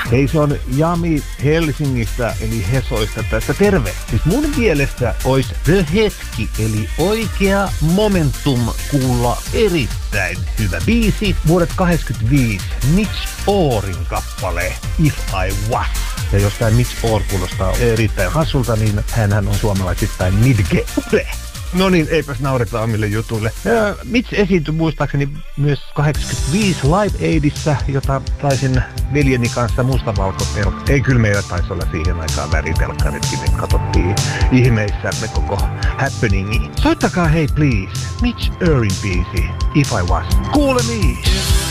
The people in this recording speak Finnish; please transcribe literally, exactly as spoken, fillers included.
Hei, se on Jami Helsingistä, eli Hesoista tässä. Terve! Siis mun mielestä olisi The Hetki, eli oikea momentum kuulla erittäin hyvä biisi. Vuodet kahdeksankymmentäviisi, Mitch Orin kappale If I Was. Ja jos tää Mitch Or kuulostaa erittäin hassulta, niin hänhän on suomalaisittain Midge Ule. No niin, eipäs naureta omille jutuille. Ja Mitch esiintyi muistaakseni myös kahdeksankymmentäviisi Live Aidissa, jota taisin veljeni kanssa mustavalkotelkka. Ei, kyllä meillä taisi olla siihen aikaan väritelkkaritkin, että katsottiin ihmeissämme koko happeningi. Soittakaa hei please, Mitch Orin biisi, If I Was. Kuulemiin!